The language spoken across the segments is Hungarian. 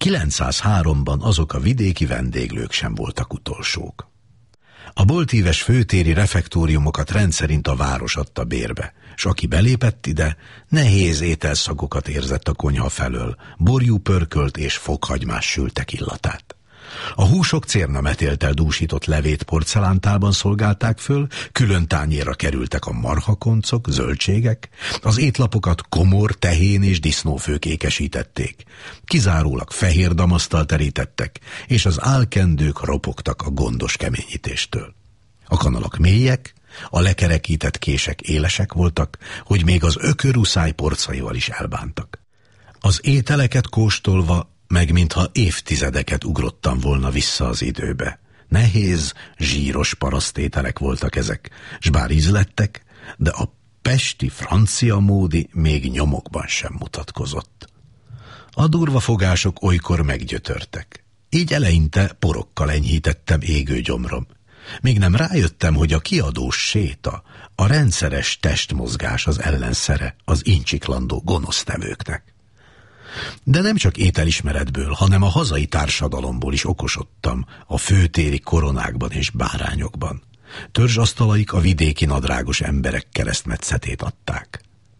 903-ban azok a vidéki vendéglők sem voltak utolsók. A boltíves főtéri refektóriumokat rendszerint a város adta bérbe, s aki belépett ide, nehéz ételszagokat érzett a konyha felől, borjú pörkölt és fokhagymás sültek illatát. A húsok cérnametéltel dúsított levét porcelántálban szolgálták föl, külön tányérra kerültek a marhakoncok, zöldségek, az étlapokat komor, tehén és disznófők ékesítették, kizárólag fehér damasztal terítettek, és az álkendők ropogtak a gondos keményítéstől. A kanalak mélyek, a lekerekített kések élesek voltak, hogy még az ökörúszály porcaival is elbántak. Az ételeket kóstolva meg mintha évtizedeket ugrottam volna vissza az időbe. Nehéz, zsíros parasztételek voltak ezek, s bár ízlettek, de a pesti francia módi még nyomokban sem mutatkozott. A durva fogások olykor meggyötörtek. Így eleinte porokkal enyhítettem égő gyomrom. Még nem rájöttem, hogy a kiadós séta, a rendszeres testmozgás az ellenszere az incsiklandó gonosztevőknek. De nem csak ételismeretből, hanem a hazai társadalomból is okosodtam a főtéri koronákban és bárányokban. Törzsasztalaik a vidéki nadrágos emberek keresztmetszetét adták.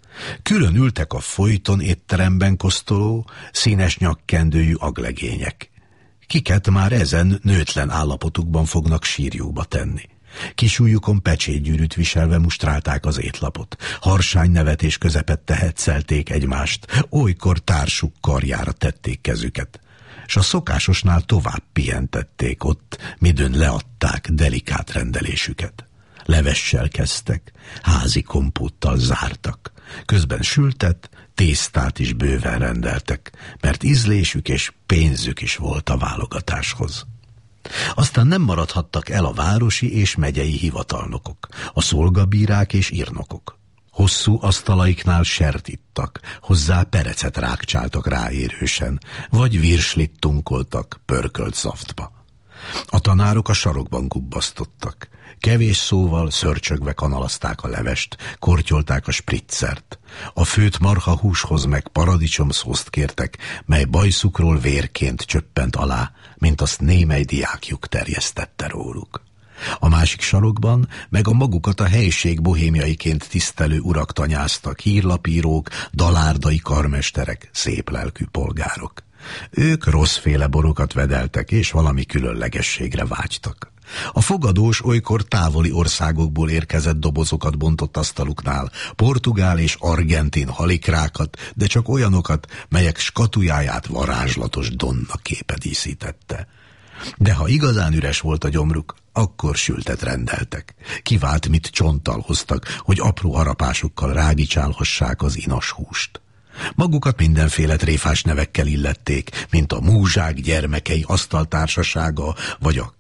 Külön ültek a folyton étteremben kosztoló, színes nyakkendőjű aglegények, kiket már ezen nőtlen állapotukban fognak sírjukba tenni. Kisujjukon pecsétgyűrűt viselve mustrálták az étlapot, harsány nevetés közepette hetszelték egymást, olykor társuk karjára tették kezüket, s a szokásosnál tovább pihentették ott, midőn leadták delikát rendelésüket. Levessel kezdtek, házi kompóttal zártak, közben sültet, tésztát is bőven rendeltek, mert ízlésük és pénzük is volt a válogatáshoz. Aztán nem maradhattak el a városi és megyei hivatalnokok, a szolgabírák és írnokok. Hosszú asztalaiknál sert ittak, hozzá perecet rákcsáltak ráérősen, vagy virslit tunkoltak pörkölt szaftba. A tanárok a sarokban gubbasztottak, kevés szóval szörcsögve kanalazták a levest, kortyolták a spritzert. A főt marhahúshoz meg paradicsomszószt kértek, mely bajszukról vérként csöppent alá, mint azt némely diákjuk terjesztette róluk. A másik sarokban meg a magukat a helység bohémiaiként tisztelő urak tanyáztak, hírlapírók, dalárdai karmesterek, széplelkű polgárok. Ők rosszféle borokat vedeltek, és valami különlegességre vágytak. A fogadós olykor távoli országokból érkezett dobozokat bontott asztaluknál, portugál és argentin halikrákat, de csak olyanokat, melyek skatujáját varázslatos Donna képe díszítette. De ha igazán üres volt a gyomruk, akkor sültet rendeltek. Kivált mit csonttal hoztak, hogy apró harapásukkal rágicsálhassák az inas húst. Magukat mindenféle tréfás nevekkel illették, mint a múzsák gyermekei asztaltársasága, vagy a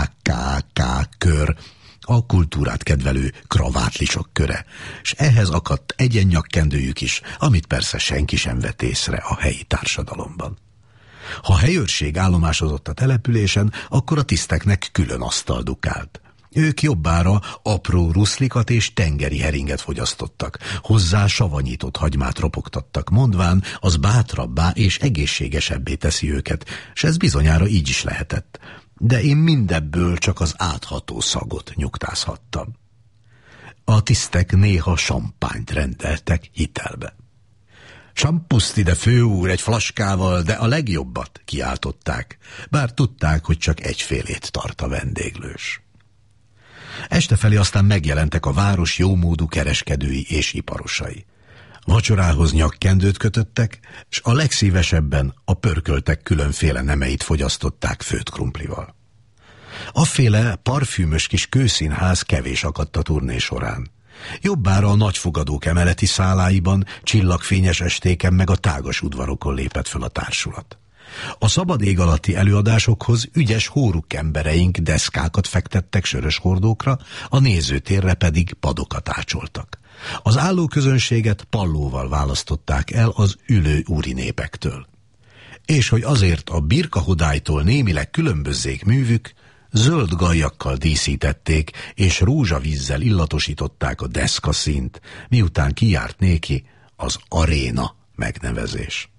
KKK kör, a kultúrát kedvelő kravátlisok köre, s ehhez akadt egyennyakkendőjük is, amit persze senki sem vett észre a helyi társadalomban. Ha helyőrség állomásozott a településen, akkor a tiszteknek külön asztal dukált. Ők jobbára apró ruszlikat és tengeri heringet fogyasztottak, hozzá savanyított hagymát ropogtattak, mondván az bátrabbá és egészségesebbé teszi őket, s ez bizonyára így is lehetett. De én mindebből csak az átható szagot nyugtázhattam. A tisztek néha sampányt rendeltek hitelbe. Sampuszt ide, főúr, egy flaskával, de a legjobbat, kiáltották, bár tudták, hogy csak egyfélét tart a vendéglős. Estefelé aztán megjelentek a város jómódú kereskedői és iparosai. Vacsorához nyakkendőt kötöttek, s a legszívesebben a pörköltek különféle nemeit fogyasztották főtt krumplival. Afféle parfümös kis kőszínház kevés akadt a turné során. Jobbára a nagyfogadók emeleti száláiban, csillagfényes estéken meg a tágas udvarokon lépett föl a társulat. A szabad ég alatti előadásokhoz ügyes hóruk embereink deszkákat fektettek sörös hordókra, a nézőtérre pedig padokat ácsoltak. Az állóközönséget pallóval választották el az ülő úri népektől. És hogy azért a birkahodálytól némileg különbözzék művük, zöld gajjakkal díszítették, és rózsavízzel illatosították a deszkaszínt, miután kijárt néki az aréna megnevezés.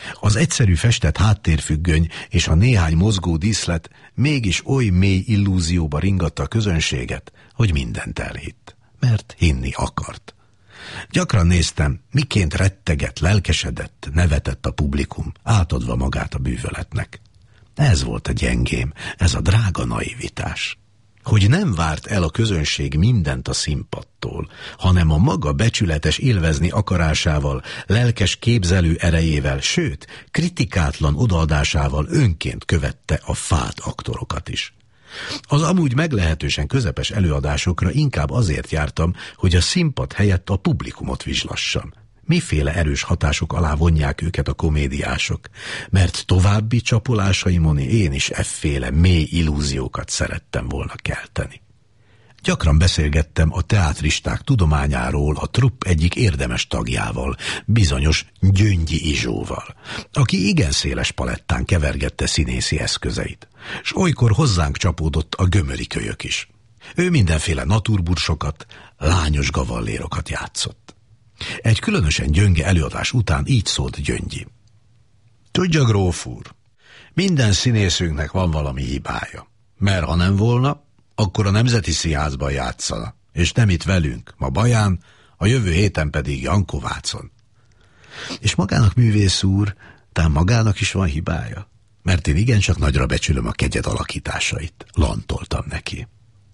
Az egyszerű festett háttérfüggöny és a néhány mozgó díszlet mégis oly mély illúzióba ringatta a közönséget, hogy mindent elhitt, mert hinni akart. Gyakran néztem, miként rettegett, lelkesedett, nevetett a publikum, átadva magát a bűvöletnek. Ez volt a gyengém, ez a drága naivitás. Hogy nem várt el a közönség mindent a színpadtól, hanem a maga becsületes élvezni akarásával, lelkes képzelő erejével, sőt, kritikátlan odaadásával önként követte a fád aktorokat is. Az amúgy meglehetősen közepes előadásokra inkább azért jártam, hogy a színpad helyett a publikumot vizslassam. Miféle erős hatások alá vonják őket a komédiások, mert további csapolásaimon én is efféle mély illúziókat szerettem volna kelteni. Gyakran beszélgettem a teátristák tudományáról a trupp egyik érdemes tagjával, bizonyos Gyöngyi Izsóval, aki igen széles palettán kevergette színészi eszközeit, s olykor hozzánk csapódott a Gömöri Kölyök is. Ő mindenféle naturbursokat, lányos gavallérokat játszott. Egy különösen gyönge előadás után így szólt Gyöngyi. Tudja, gróf úr, minden színészünknek van valami hibája, mert ha nem volna, akkor a Nemzeti Színházban játszana, és nem itt velünk, ma Baján, a jövő héten pedig Jankovácon. És magának, művész úr, talán magának is van hibája, mert én igencsak nagyra becsülöm a kegyed alakításait, lantoltam neki.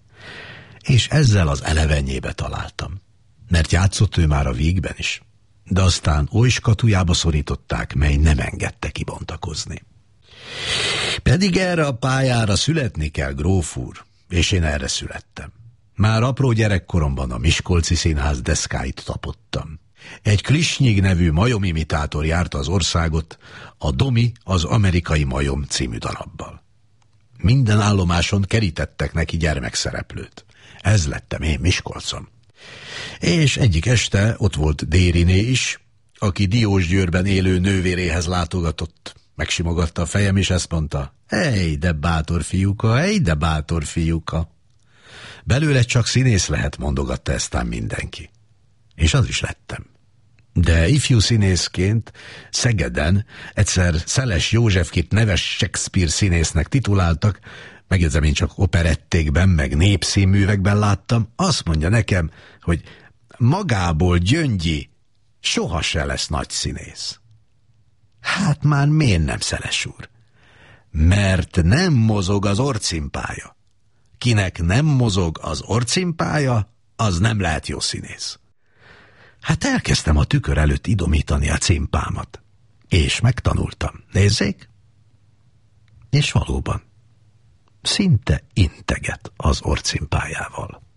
És ezzel az elevenjébe találtam, mert játszott ő már a Vígben is, de aztán oly skatujába szorították, mely nem engedte kibontakozni. Pedig erre a pályára születni kell, gróf úr, és én erre születtem. Már apró gyerekkoromban a Miskolci Színház deszkáit tapottam. Egy Klisnyig nevű majomimitátor járta az országot a Domi, az amerikai majom című darabbal. Minden állomáson kerítettek neki gyermekszereplőt. Ez lettem én Miskolcon. És egyik este ott volt Dériné is, aki Diósgyőrben élő nővéréhez látogatott. Megsimogatta a fejem, és ezt mondta: Ej, de bátor fiúka, ej, de bátor fiúka. Belőle csak színész lehet, mondogatta eztán mindenki. És az is lettem. De ifjú színészként Szegeden egyszer Szeles Józsefkit neves Shakespeare színésznek tituláltak, megjegyzem, én csak operettékben, meg népszínművekben láttam, azt mondja nekem, hogy magából Gyöngyi soha se lesz nagy színész. Hát már miért nem, Szeles úr? Mert nem mozog az orrcimpája. Kinek nem mozog az orrcimpája, az nem lehet jó színész. Hát elkezdtem a tükör előtt idomítani a cimpámat. És megtanultam. Nézzék! És valóban szinte integet az orrcimpájával.